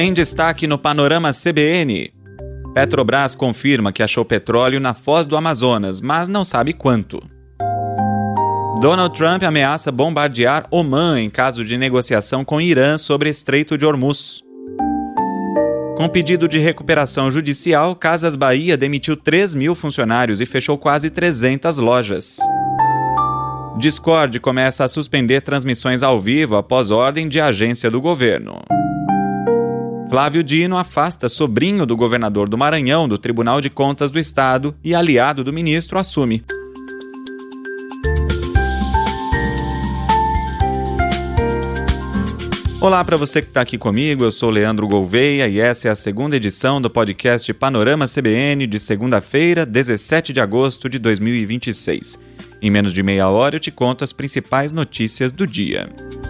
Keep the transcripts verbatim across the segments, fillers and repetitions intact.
Em destaque no Panorama C B N, Petrobras confirma que achou petróleo na foz do Amazonas, mas não sabe quanto. Donald Trump ameaça bombardear Omã em caso de negociação com Irã sobre Estreito de Hormuz. Com pedido de recuperação judicial, Casas Bahia demitiu três mil funcionários e fechou quase trezentas lojas. Discord começa a suspender transmissões ao vivo após ordem de agência do governo. Flávio Dino afasta sobrinho do governador do Maranhão do Tribunal de Contas do Estado e aliado do ministro assume. Olá para você que está aqui comigo, eu sou Leandro Gouveia e essa é a segunda edição do podcast Panorama C B N de segunda-feira, dezessete de agosto de dois mil e vinte e seis. Em menos de meia hora eu te conto as principais notícias do dia.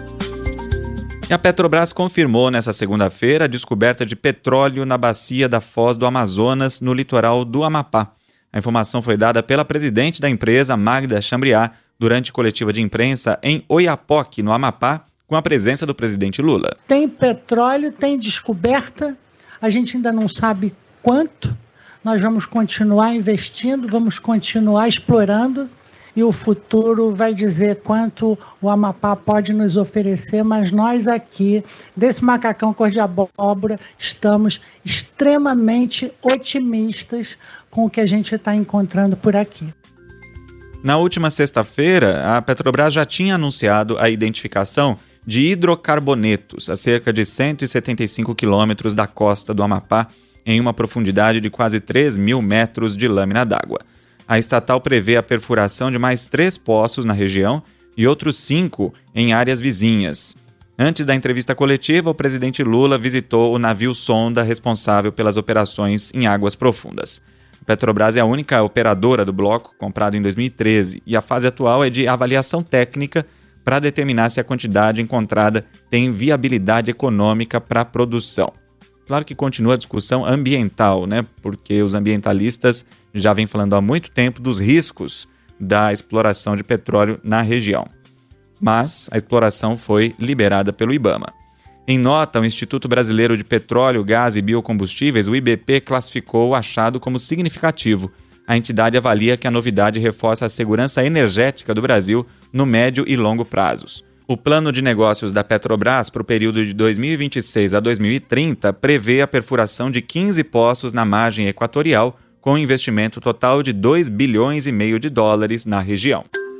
E a Petrobras confirmou nesta segunda-feira a descoberta de petróleo na bacia da Foz do Amazonas, no litoral do Amapá. A informação foi dada pela presidente da empresa, Magda Chambriard, durante coletiva de imprensa em Oiapoque, no Amapá, com a presença do presidente Lula. Tem petróleo, tem descoberta, a gente ainda não sabe quanto, nós vamos continuar investindo, vamos continuar explorando e o futuro vai dizer quanto o Amapá pode nos oferecer, mas nós aqui, desse macacão cor de abóbora, estamos extremamente otimistas com o que a gente está encontrando por aqui. Na última sexta-feira, a Petrobras já tinha anunciado a identificação de hidrocarbonetos a cerca de cento e setenta e cinco quilômetros da costa do Amapá, em uma profundidade de quase três mil metros de lâmina d'água. A estatal prevê a perfuração de mais três poços na região e outros cinco em áreas vizinhas. Antes da entrevista coletiva, o presidente Lula visitou o navio sonda responsável pelas operações em águas profundas. A Petrobras é a única operadora do bloco, comprado em dois mil e treze, e a fase atual é de avaliação técnica para determinar se a quantidade encontrada tem viabilidade econômica para a produção. Claro que continua a discussão ambiental, né? Porque os ambientalistas já vêm falando há muito tempo dos riscos da exploração de petróleo na região. Mas a exploração foi liberada pelo IBAMA. Em nota, o Instituto Brasileiro de Petróleo, Gás e Biocombustíveis, o I B P, classificou o achado como significativo. A entidade avalia que a novidade reforça a segurança energética do Brasil no médio e longo prazos. O plano de negócios da Petrobras para o período de dois mil e vinte e seis a dois mil e trinta prevê a perfuração de quinze poços na margem equatorial, com um investimento total de dois bilhões e meio de dólares na região.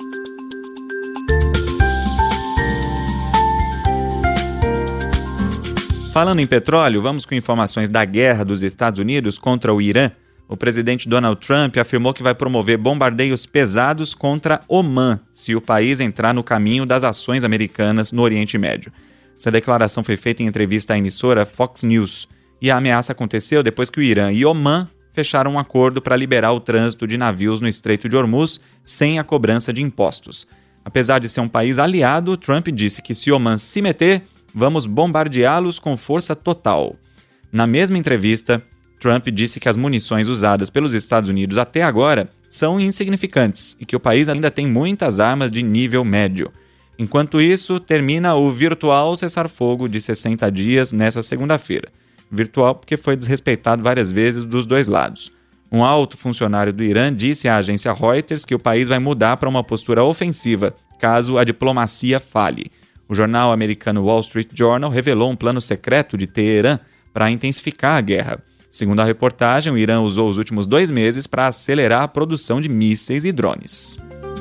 Falando em petróleo, vamos com informações da guerra dos Estados Unidos contra o Irã. O presidente Donald Trump afirmou que vai promover bombardeios pesados contra Omã, se o país entrar no caminho das ações americanas no Oriente Médio. Essa declaração foi feita em entrevista à emissora Fox News, e a ameaça aconteceu depois que o Irã e Omã fecharam um acordo para liberar o trânsito de navios no Estreito de Hormuz sem a cobrança de impostos. Apesar de ser um país aliado, Trump disse que se Omã se meter, vamos bombardeá-los com força total. Na mesma entrevista, Trump disse que as munições usadas pelos Estados Unidos até agora são insignificantes e que o país ainda tem muitas armas de nível médio. Enquanto isso, termina o virtual cessar-fogo de sessenta dias nesta segunda-feira. Virtual porque foi desrespeitado várias vezes dos dois lados. Um alto funcionário do Irã disse à agência Reuters que o país vai mudar para uma postura ofensiva caso a diplomacia falhe. O jornal americano Wall Street Journal revelou um plano secreto de Teherã para intensificar a guerra. Segundo a reportagem, o Irã usou os últimos dois meses para acelerar a produção de mísseis e drones.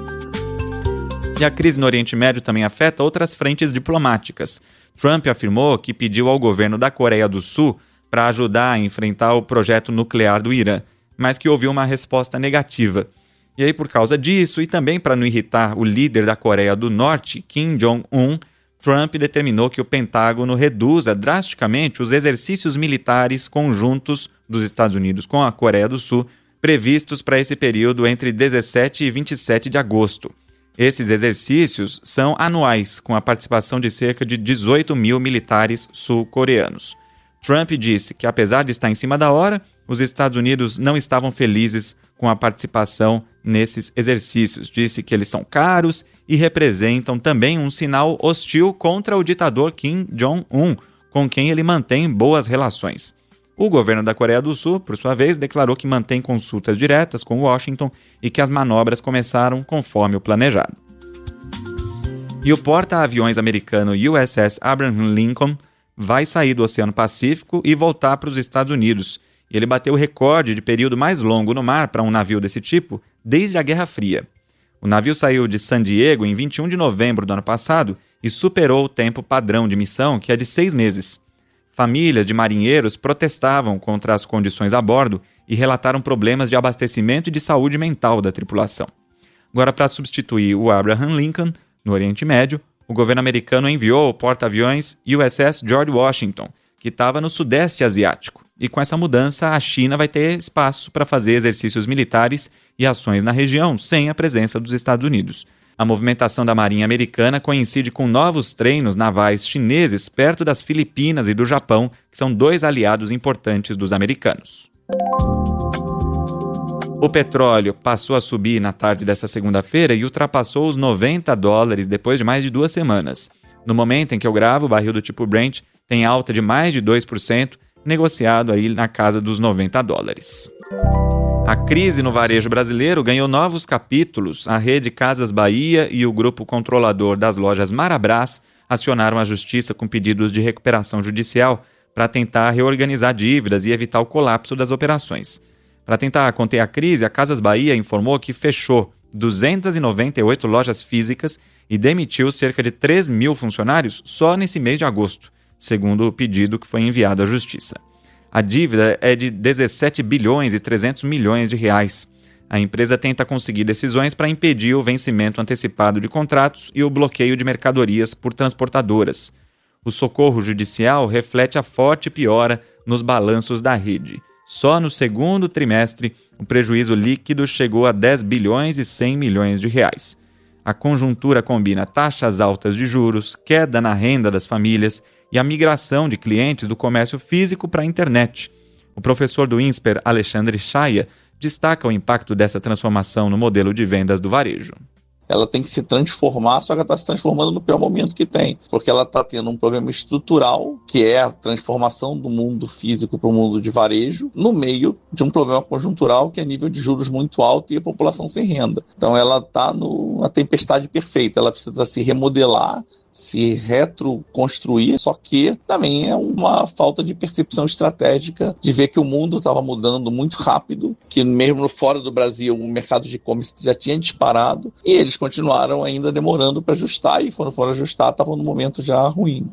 E a crise no Oriente Médio também afeta outras frentes diplomáticas. Trump afirmou que pediu ao governo da Coreia do Sul para ajudar a enfrentar o projeto nuclear do Irã, mas que ouviu uma resposta negativa. E aí, por causa disso, e também para não irritar o líder da Coreia do Norte, Kim Jong-un, Trump determinou que o Pentágono reduza drasticamente os exercícios militares conjuntos dos Estados Unidos com a Coreia do Sul, previstos para esse período entre dezessete e vinte e sete de agosto. Esses exercícios são anuais, com a participação de cerca de dezoito mil militares sul-coreanos. Trump disse que, apesar de estar em cima da hora, os Estados Unidos não estavam felizes com a participação nesses exercícios. Disse que eles são caros e representam também um sinal hostil contra o ditador Kim Jong-un, com quem ele mantém boas relações. O governo da Coreia do Sul, por sua vez, declarou que mantém consultas diretas com Washington e que as manobras começaram conforme o planejado. E o porta-aviões americano U S S Abraham Lincoln vai sair do Oceano Pacífico e voltar para os Estados Unidos. E ele bateu o recorde de período mais longo no mar para um navio desse tipo desde a Guerra Fria. O navio saiu de San Diego em vinte e um de novembro do ano passado e superou o tempo padrão de missão, que é de seis meses. Famílias de marinheiros protestavam contra as condições a bordo e relataram problemas de abastecimento e de saúde mental da tripulação. Agora, para substituir o Abraham Lincoln, no Oriente Médio, o governo americano enviou o porta-aviões U S S George Washington, que estava no Sudeste Asiático. E com essa mudança, a China vai ter espaço para fazer exercícios militares e ações na região, sem a presença dos Estados Unidos. A movimentação da Marinha Americana coincide com novos treinos navais chineses perto das Filipinas e do Japão, que são dois aliados importantes dos americanos. O petróleo passou a subir na tarde dessa segunda-feira e ultrapassou os noventa dólares depois de mais de duas semanas. No momento em que eu gravo, o barril do tipo Brent tem alta de mais de dois por cento, negociado aí na casa dos noventa dólares. A crise no varejo brasileiro ganhou novos capítulos. A rede Casas Bahia e o grupo controlador das lojas Marabras acionaram a justiça com pedidos de recuperação judicial para tentar reorganizar dívidas e evitar o colapso das operações. Para tentar conter a crise, a Casas Bahia informou que fechou duzentas e noventa e oito lojas físicas e demitiu cerca de três mil funcionários só nesse mês de agosto, segundo o pedido que foi enviado à Justiça. A dívida é de dezessete bilhões e trezentos milhões de reais. A empresa tenta conseguir decisões para impedir o vencimento antecipado de contratos e o bloqueio de mercadorias por transportadoras. O socorro judicial reflete a forte piora nos balanços da rede. Só no segundo trimestre, o prejuízo líquido chegou a dez bilhões e cem milhões de reais. A conjuntura combina taxas altas de juros, queda na renda das famílias e a migração de clientes do comércio físico para a internet. O professor do INSPER, Alexandre Chaia, destaca o impacto dessa transformação no modelo de vendas do varejo. Ela tem que se transformar, só que ela está se transformando no pior momento que tem, porque ela está tendo um problema estrutural, que é a transformação do mundo físico para o mundo de varejo, no meio de um problema conjuntural, que é nível de juros muito alto e a população sem renda. Então ela está numa tempestade perfeita, ela precisa se remodelar, se retroconstruir, só que também é uma falta de percepção estratégica de ver que o mundo estava mudando muito rápido, que mesmo fora do Brasil o mercado de e-commerce já tinha disparado e eles continuaram ainda demorando para ajustar e quando foram ajustar estavam no momento já ruim.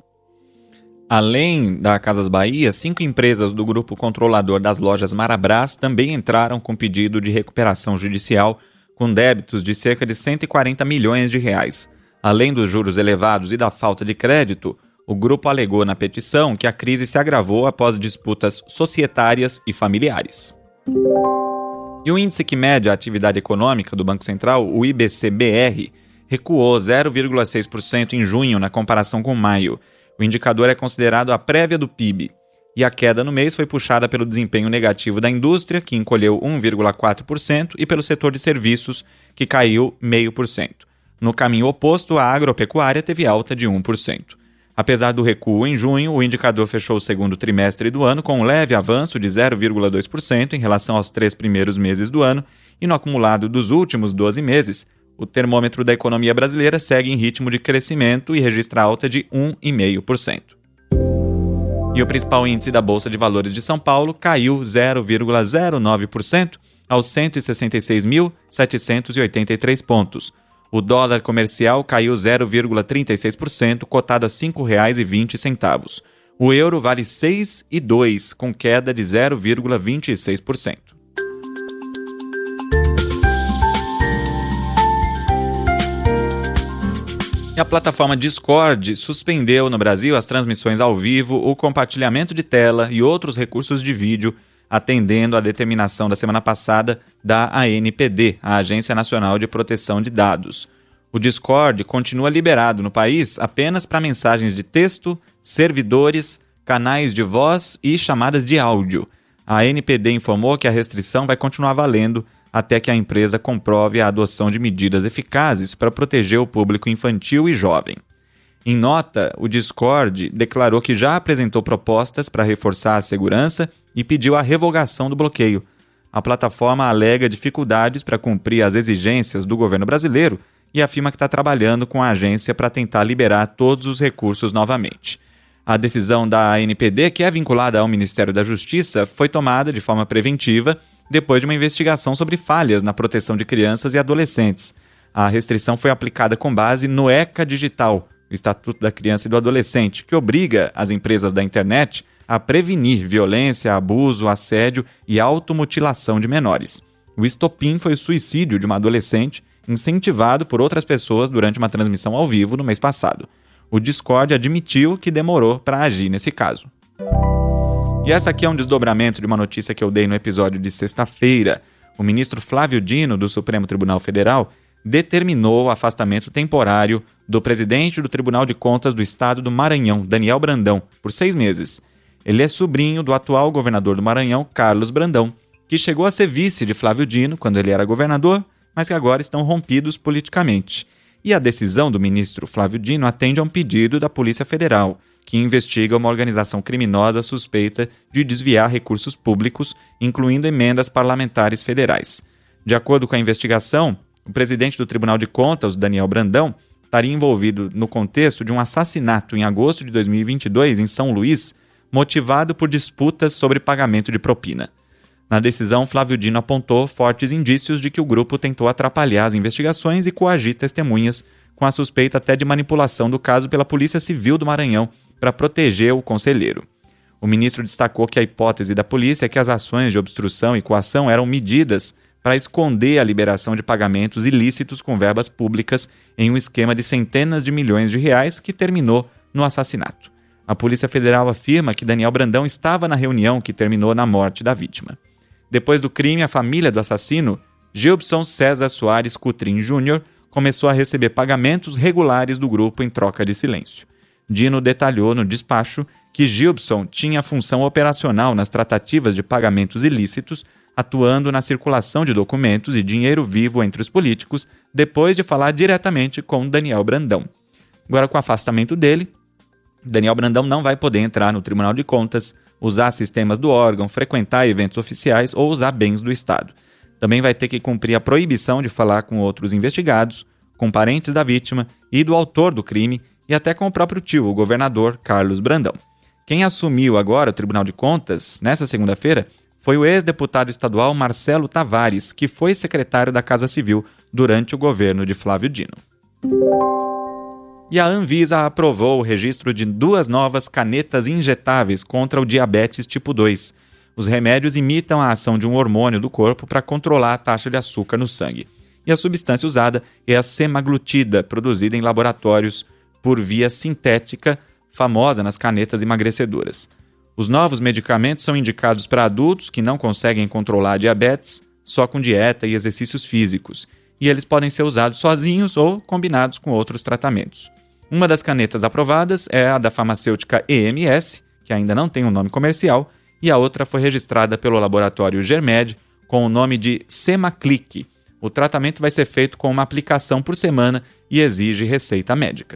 Além da Casas Bahia, cinco empresas do grupo controlador das lojas Marabras também entraram com pedido de recuperação judicial com débitos de cerca de cento e quarenta milhões de reais. Além dos juros elevados e da falta de crédito, o grupo alegou na petição que a crise se agravou após disputas societárias e familiares. E o índice que mede a atividade econômica do Banco Central, o I B C B R, recuou zero vírgula seis por cento em junho na comparação com maio. O indicador é considerado a prévia do P I B. E a queda no mês foi puxada pelo desempenho negativo da indústria, que encolheu um vírgula quatro por cento, e pelo setor de serviços, que caiu zero vírgula cinco por cento. No caminho oposto, a agropecuária teve alta de um por cento. Apesar do recuo em junho, o indicador fechou o segundo trimestre do ano com um leve avanço de zero vírgula dois por cento em relação aos três primeiros meses do ano, e no acumulado dos últimos doze meses, o termômetro da economia brasileira segue em ritmo de crescimento e registra alta de um vírgula cinco por cento. E o principal índice da Bolsa de Valores de São Paulo caiu zero vírgula zero nove por cento aos cento e sessenta e seis mil, setecentos e oitenta e três pontos. O dólar comercial caiu zero vírgula trinta e seis por cento, cotado a cinco reais e vinte centavos. O euro vale seis reais e dois centavos, com queda de zero vírgula vinte e seis por cento. E a plataforma Discord suspendeu no Brasil as transmissões ao vivo, o compartilhamento de tela e outros recursos de vídeo, atendendo à determinação da semana passada da A N P D, a Agência Nacional de Proteção de Dados. O Discord continua liberado no país apenas para mensagens de texto, servidores, canais de voz e chamadas de áudio. A A N P D informou que a restrição vai continuar valendo até que a empresa comprove a adoção de medidas eficazes para proteger o público infantil e jovem. Em nota, o Discord declarou que já apresentou propostas para reforçar a segurança e pediu a revogação do bloqueio. A plataforma alega dificuldades para cumprir as exigências do governo brasileiro e afirma que está trabalhando com a agência para tentar liberar todos os recursos novamente. A decisão da A N P D, que é vinculada ao Ministério da Justiça, foi tomada de forma preventiva depois de uma investigação sobre falhas na proteção de crianças e adolescentes. A restrição foi aplicada com base no ECA Digital, o Estatuto da Criança e do Adolescente, que obriga as empresas da internet a prevenir violência, abuso, assédio e automutilação de menores. O estopim foi o suicídio de uma adolescente incentivado por outras pessoas durante uma transmissão ao vivo no mês passado. O Discord admitiu que demorou para agir nesse caso. E essa aqui é um desdobramento de uma notícia que eu dei no episódio de sexta-feira. O ministro Flávio Dino, do Supremo Tribunal Federal, determinou o afastamento temporário do presidente do Tribunal de Contas do Estado do Maranhão, Daniel Brandão, por seis meses. Ele é sobrinho do atual governador do Maranhão, Carlos Brandão, que chegou a ser vice de Flávio Dino quando ele era governador, mas que agora estão rompidos politicamente. E a decisão do ministro Flávio Dino atende a um pedido da Polícia Federal, que investiga uma organização criminosa suspeita de desviar recursos públicos, incluindo emendas parlamentares federais. De acordo com a investigação, o presidente do Tribunal de Contas, Daniel Brandão, estaria envolvido no contexto de um assassinato em agosto de dois mil e vinte e dois em São Luís, motivado por disputas sobre pagamento de propina. Na decisão, Flávio Dino apontou fortes indícios de que o grupo tentou atrapalhar as investigações e coagir testemunhas, com a suspeita até de manipulação do caso pela Polícia Civil do Maranhão para proteger o conselheiro. O ministro destacou que a hipótese da polícia é que as ações de obstrução e coação eram medidas para esconder a liberação de pagamentos ilícitos com verbas públicas em um esquema de centenas de milhões de reais que terminou no assassinato. A Polícia Federal afirma que Daniel Brandão estava na reunião que terminou na morte da vítima. Depois do crime, a família do assassino, Gilbson César Soares Cutrim Júnior, começou a receber pagamentos regulares do grupo em troca de silêncio. Dino detalhou no despacho que Gilbson tinha função operacional nas tratativas de pagamentos ilícitos, atuando na circulação de documentos e dinheiro vivo entre os políticos, depois de falar diretamente com Daniel Brandão. Agora, com o afastamento dele, Daniel Brandão não vai poder entrar no Tribunal de Contas, usar sistemas do órgão, frequentar eventos oficiais ou usar bens do Estado. Também vai ter que cumprir a proibição de falar com outros investigados, com parentes da vítima e do autor do crime e até com o próprio tio, o governador Carlos Brandão. Quem assumiu agora o Tribunal de Contas, nessa segunda-feira, foi o ex-deputado estadual Marcelo Tavares, que foi secretário da Casa Civil durante o governo de Flávio Dino. E a Anvisa aprovou o registro de duas novas canetas injetáveis contra o diabetes tipo dois. Os remédios imitam a ação de um hormônio do corpo para controlar a taxa de açúcar no sangue. E a substância usada é a semaglutida, produzida em laboratórios por via sintética, famosa nas canetas emagrecedoras. Os novos medicamentos são indicados para adultos que não conseguem controlar a diabetes só com dieta e exercícios físicos, e eles podem ser usados sozinhos ou combinados com outros tratamentos. Uma das canetas aprovadas é a da farmacêutica E M S, que ainda não tem um nome comercial, e a outra foi registrada pelo laboratório Germed com o nome de Semaclic. O tratamento vai ser feito com uma aplicação por semana e exige receita médica.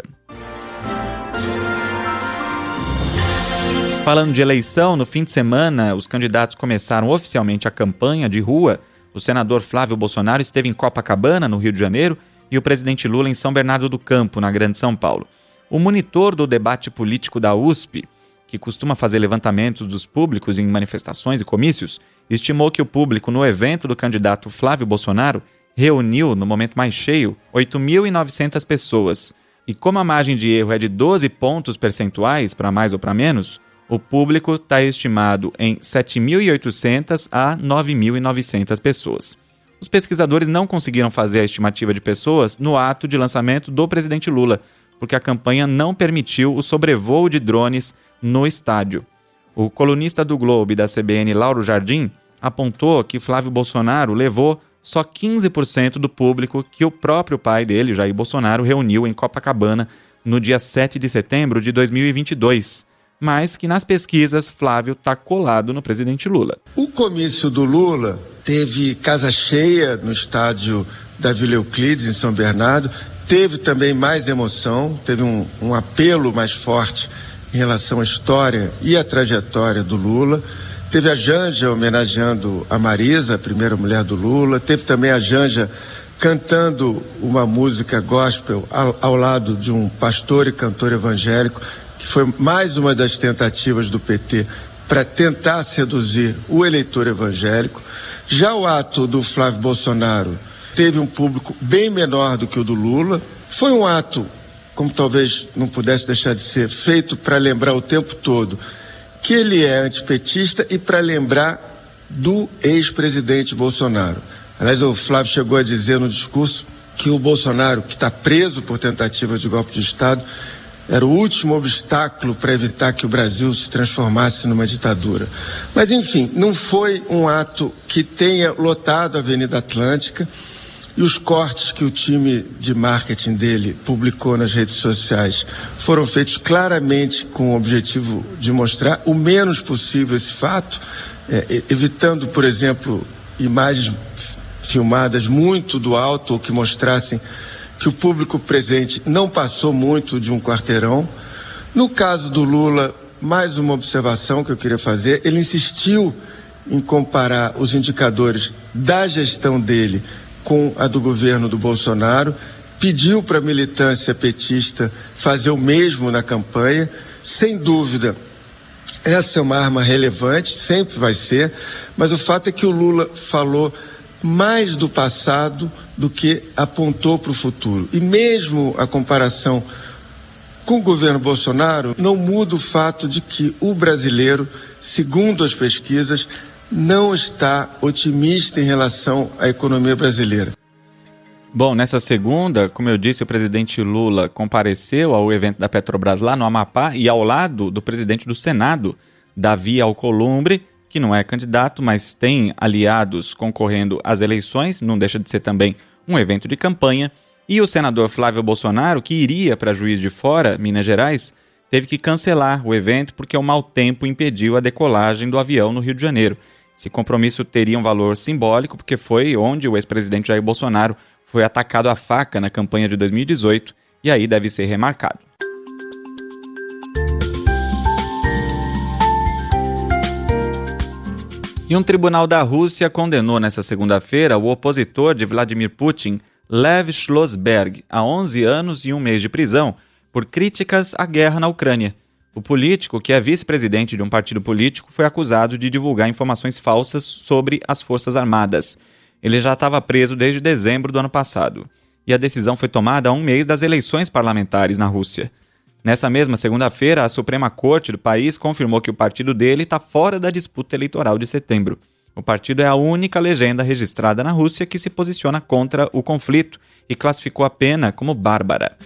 Falando de eleição, no fim de semana, os candidatos começaram oficialmente a campanha de rua. O senador Flávio Bolsonaro esteve em Copacabana, no Rio de Janeiro, e o presidente Lula em São Bernardo do Campo, na Grande São Paulo. O monitor do debate político da U S P, que costuma fazer levantamentos dos públicos em manifestações e comícios, estimou que o público no evento do candidato Flávio Bolsonaro reuniu, no momento mais cheio, oito mil e novecentas pessoas. E como a margem de erro é de doze pontos percentuais, para mais ou para menos, o público está estimado em sete mil e oitocentas a nove mil e novecentas pessoas. Os pesquisadores não conseguiram fazer a estimativa de pessoas no ato de lançamento do presidente Lula, porque a campanha não permitiu o sobrevoo de drones no estádio. O colunista do Globo e da C B N, Lauro Jardim, apontou que Flávio Bolsonaro levou só quinze por cento do público que o próprio pai dele, Jair Bolsonaro, reuniu em Copacabana no dia sete de setembro de dois mil e vinte e dois. Mas que nas pesquisas Flávio está colado no presidente Lula. O comício do Lula teve casa cheia no estádio da Vila Euclides, em São Bernardo, teve também mais emoção, teve um, um apelo mais forte em relação à história e à trajetória do Lula. Teve a Janja homenageando a Marisa, a primeira mulher do Lula. Teve também a Janja cantando uma música gospel ao, ao lado de um pastor e cantor evangélico, que foi mais uma das tentativas do P T para tentar seduzir o eleitor evangélico. Já o ato do Flávio Bolsonaro teve um público bem menor do que o do Lula. Foi um ato, como talvez não pudesse deixar de ser, feito para lembrar o tempo todo que ele é antipetista e para lembrar do ex-presidente Bolsonaro. Aliás, o Flávio chegou a dizer no discurso que o Bolsonaro, que está preso por tentativa de golpe de Estado, era o último obstáculo para evitar que o Brasil se transformasse numa ditadura. Mas, enfim, não foi um ato que tenha lotado a Avenida Atlântica, e os cortes que o time de marketing dele publicou nas redes sociais foram feitos claramente com o objetivo de mostrar o menos possível esse fato, é, evitando, por exemplo, imagens filmadas muito do alto ou que mostrassem que o público presente não passou muito de um quarteirão. No caso do Lula, mais uma observação que eu queria fazer: ele insistiu em comparar os indicadores da gestão dele com a do governo do Bolsonaro, pediu para a militância petista fazer o mesmo na campanha. Sem dúvida, essa é uma arma relevante, sempre vai ser, mas o fato é que o Lula falou mais do passado do que apontou para o futuro. E mesmo a comparação com o governo Bolsonaro não muda o fato de que o brasileiro, segundo as pesquisas, não está otimista em relação à economia brasileira. Bom, nessa segunda, como eu disse, o presidente Lula compareceu ao evento da Petrobras lá no Amapá e ao lado do presidente do Senado, Davi Alcolumbre, que não é candidato, mas tem aliados concorrendo às eleições, não deixa de ser também um evento de campanha, e o senador Flávio Bolsonaro, que iria para Juiz de Fora, Minas Gerais, teve que cancelar o evento porque o mau tempo impediu a decolagem do avião no Rio de Janeiro. Esse compromisso teria um valor simbólico porque foi onde o ex-presidente Jair Bolsonaro foi atacado à faca na campanha de dois mil e dezoito e aí deve ser remarcado. E um tribunal da Rússia condenou nesta segunda-feira o opositor de Vladimir Putin, Lev Schlossberg, a onze anos e um mês de prisão por críticas à guerra na Ucrânia. O político, que é vice-presidente de um partido político, foi acusado de divulgar informações falsas sobre as Forças Armadas. Ele já estava preso desde dezembro do ano passado. E a decisão foi tomada a um mês das eleições parlamentares na Rússia. Nessa mesma segunda-feira, a Suprema Corte do país confirmou que o partido dele está fora da disputa eleitoral de setembro. O partido é a única legenda registrada na Rússia que se posiciona contra o conflito e classificou a pena como bárbara.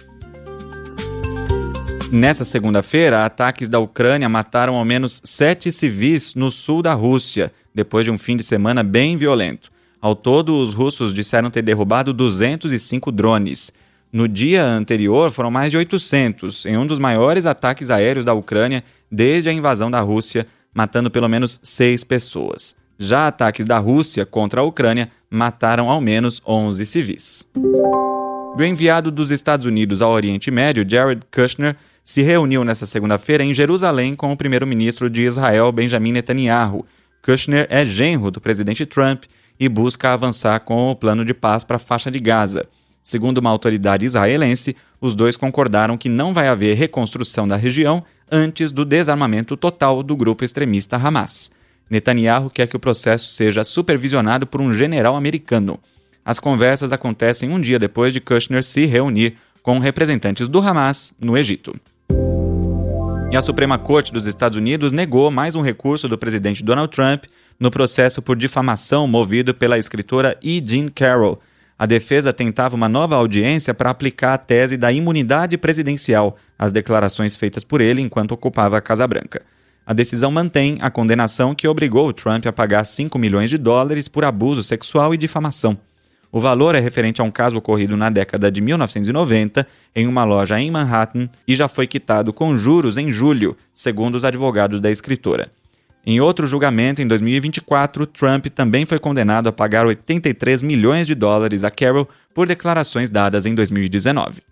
Nessa segunda-feira, ataques da Ucrânia mataram ao menos sete civis no sul da Rússia, depois de um fim de semana bem violento. Ao todo, os russos disseram ter derrubado duzentos e cinco drones. No dia anterior, foram mais de oitocentos, em um dos maiores ataques aéreos da Ucrânia desde a invasão da Rússia, matando pelo menos seis pessoas. Já ataques da Rússia contra a Ucrânia mataram ao menos onze civis. O enviado dos Estados Unidos ao Oriente Médio, Jared Kushner, se reuniu nesta segunda-feira em Jerusalém com o primeiro-ministro de Israel, Benjamin Netanyahu. Kushner é genro do presidente Trump e busca avançar com o plano de paz para a faixa de Gaza. Segundo uma autoridade israelense, os dois concordaram que não vai haver reconstrução da região antes do desarmamento total do grupo extremista Hamas. Netanyahu quer que o processo seja supervisionado por um general americano. As conversas acontecem um dia depois de Kushner se reunir com representantes do Hamas no Egito. E a Suprema Corte dos Estados Unidos negou mais um recurso do presidente Donald Trump no processo por difamação movido pela escritora E. Jean Carroll. A defesa tentava uma nova audiência para aplicar a tese da imunidade presidencial às declarações feitas por ele enquanto ocupava a Casa Branca. A decisão mantém a condenação que obrigou o Trump a pagar cinco milhões de dólares por abuso sexual e difamação. O valor é referente a um caso ocorrido na década de mil novecentos e noventa em uma loja em Manhattan e já foi quitado com juros em julho, segundo os advogados da escritora. Em outro julgamento, em dois mil e vinte e quatro, Trump também foi condenado a pagar oitenta e três milhões de dólares a Carroll por declarações dadas em dois mil e dezenove.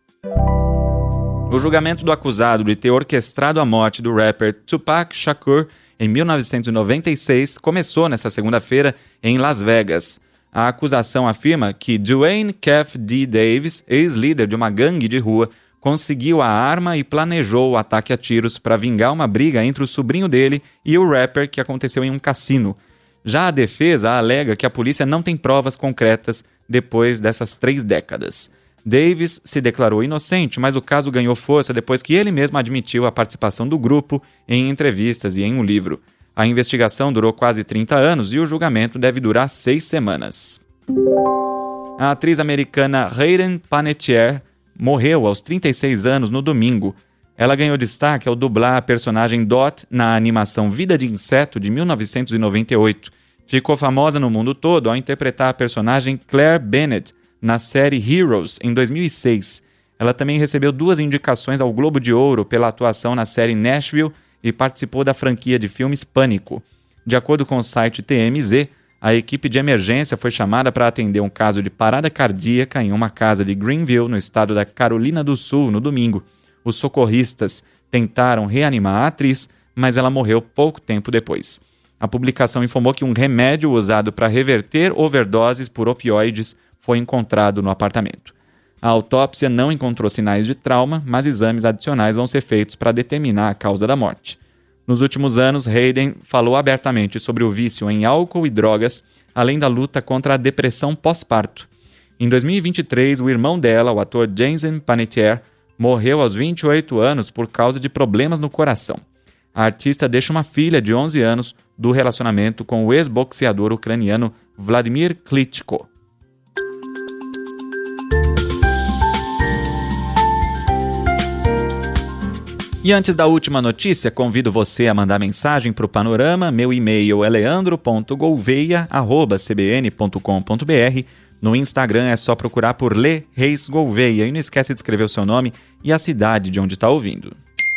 O julgamento do acusado de ter orquestrado a morte do rapper Tupac Shakur em mil novecentos e noventa e seis começou nesta segunda-feira em Las Vegas. A acusação afirma que Dwayne Kef D. Davis, ex-líder de uma gangue de rua, conseguiu a arma e planejou o ataque a tiros para vingar uma briga entre o sobrinho dele e o rapper que aconteceu em um cassino. Já a defesa alega que a polícia não tem provas concretas depois dessas três décadas. Davis se declarou inocente, mas o caso ganhou força depois que ele mesmo admitiu a participação do grupo em entrevistas e em um livro. A investigação durou quase trinta anos e o julgamento deve durar seis semanas. A atriz americana Hayden Panettiere morreu aos trinta e seis anos no domingo. Ela ganhou destaque ao dublar a personagem Dot na animação Vida de Inseto de mil novecentos e noventa e oito. Ficou famosa no mundo todo ao interpretar a personagem Claire Bennett na série Heroes em dois mil e seis. Ela também recebeu duas indicações ao Globo de Ouro pela atuação na série Nashville e participou da franquia de filmes Pânico. De acordo com o site T M Z, a equipe de emergência foi chamada para atender um caso de parada cardíaca em uma casa de Greenville, no estado da Carolina do Sul, no domingo. Os socorristas tentaram reanimar a atriz, mas ela morreu pouco tempo depois. A publicação informou que um remédio usado para reverter overdoses por opioides foi encontrado no apartamento. A autópsia não encontrou sinais de trauma, mas exames adicionais vão ser feitos para determinar a causa da morte. Nos últimos anos, Hayden falou abertamente sobre o vício em álcool e drogas, além da luta contra a depressão pós-parto. Em dois mil e vinte e três, o irmão dela, o ator Jason Panettiere, morreu aos vinte e oito anos por causa de problemas no coração. A artista deixa uma filha de onze anos do relacionamento com o ex-boxeador ucraniano Vladimir Klitschko. E antes da última notícia, convido você a mandar mensagem para o Panorama. Meu e-mail é leandro ponto gouveia arroba c b n ponto com ponto b r. No Instagram é só procurar por Lê Reis Gouveia. E não esquece de escrever o seu nome e a cidade de onde está ouvindo.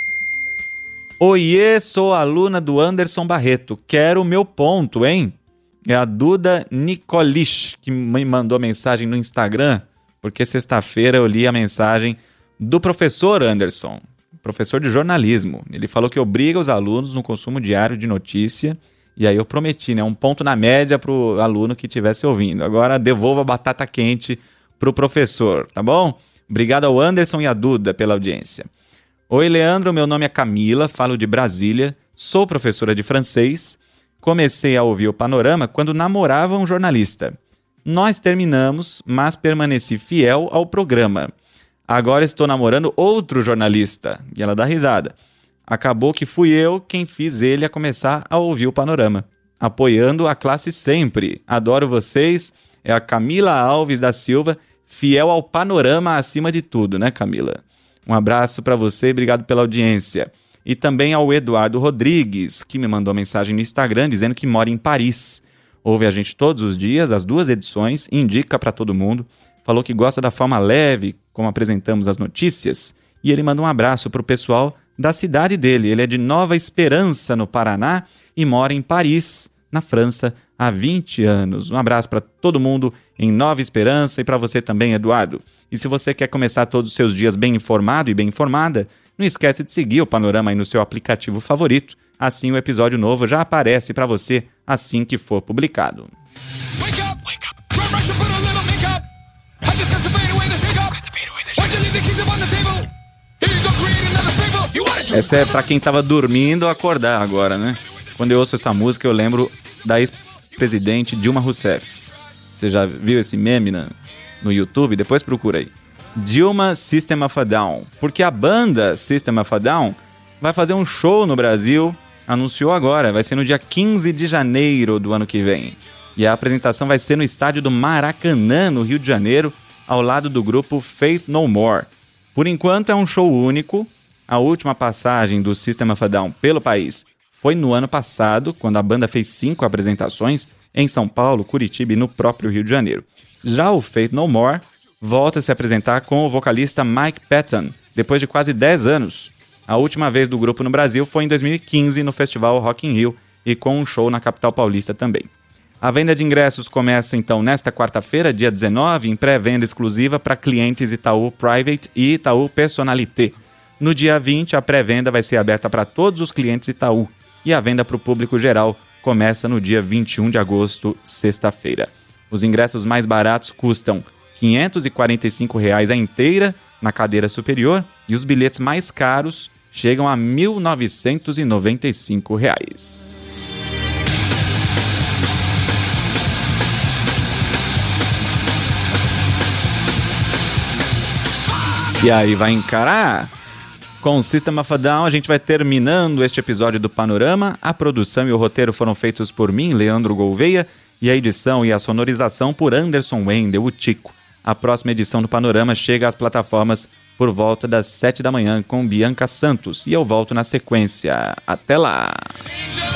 Oiê, sou aluna do Anderson Barreto. Quero o meu ponto, hein? É a Duda Nicolich que me mandou mensagem no Instagram, porque sexta-feira eu li a mensagem do professor Anderson, professor de jornalismo. Ele falou que obriga os alunos no consumo diário de notícia, e aí eu prometi, né, um ponto na média para o aluno que estivesse ouvindo. Agora devolva a batata quente para o professor, tá bom? Obrigado ao Anderson e à Duda pela audiência. Oi, Leandro, meu nome é Camila, falo de Brasília, sou professora de francês, comecei a ouvir o Panorama quando namorava um jornalista. Nós terminamos, mas permaneci fiel ao programa. Agora estou namorando outro jornalista. E ela dá risada. Acabou que fui eu quem fiz ele a começar a ouvir o Panorama. Apoiando a classe sempre. Adoro vocês. É a Camila Alves da Silva, fiel ao Panorama acima de tudo, né, Camila? Um abraço para você e obrigado pela audiência. E também ao Eduardo Rodrigues, que me mandou mensagem no Instagram dizendo que mora em Paris. Ouve a gente todos os dias, as duas edições, indica para todo mundo. Falou que gosta da forma leve como apresentamos as notícias, e ele manda um abraço para o pessoal da cidade dele. Ele é de Nova Esperança, no Paraná, e mora em Paris, na França, há vinte anos. Um abraço para todo mundo em Nova Esperança e para você também, Eduardo. E se você quer começar todos os seus dias bem informado e bem informada, não esquece de seguir o Panorama aí no seu aplicativo favorito. Assim o episódio novo já aparece para você assim que for publicado. Wake up, wake up. Essa é pra quem tava dormindo acordar agora, né? Quando eu ouço essa música eu lembro da ex-presidente Dilma Rousseff. Você já viu esse meme na, no YouTube? Depois procura aí. Dilma System of a Down. Porque a banda System of a Down vai fazer um show no Brasil, anunciou agora, vai ser no dia quinze de janeiro do ano que vem. E a apresentação vai ser no estádio do Maracanã, no Rio de Janeiro, ao lado do grupo Faith No More. Por enquanto é um show único. A última passagem do System of a Down pelo país foi no ano passado, quando a banda fez cinco apresentações em São Paulo, Curitiba e no próprio Rio de Janeiro. Já o Faith No More volta a se apresentar com o vocalista Mike Patton, depois de quase dez anos. A última vez do grupo no Brasil foi em dois mil e quinze, no festival Rock in Rio, e com um show na capital paulista também. A venda de ingressos começa então nesta quarta-feira, dia dezenove, em pré-venda exclusiva para clientes Itaú Private e Itaú Personalité. No dia vinte, a pré-venda vai ser aberta para todos os clientes Itaú e a venda para o público geral começa no dia vinte e um de agosto, sexta-feira. Os ingressos mais baratos custam quinhentos e quarenta e cinco reais a inteira na cadeira superior e os bilhetes mais caros chegam a mil novecentos e noventa e cinco reais. E aí, vai encarar? Com o System of a Down, a gente vai terminando este episódio do Panorama. A produção e o roteiro foram feitos por mim, Leandro Gouveia, e a edição e a sonorização por Anderson Wendel, o Tico. A próxima edição do Panorama chega às plataformas por volta das sete da manhã com Bianca Santos. E eu volto na sequência. Até lá!